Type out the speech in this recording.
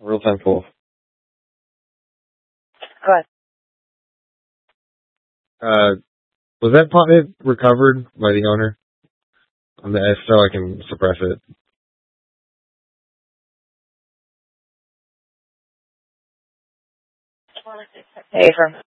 Real-time pool. Go ahead. Was that pot recovered by the owner? If so, I can suppress it. Hey, Affirm.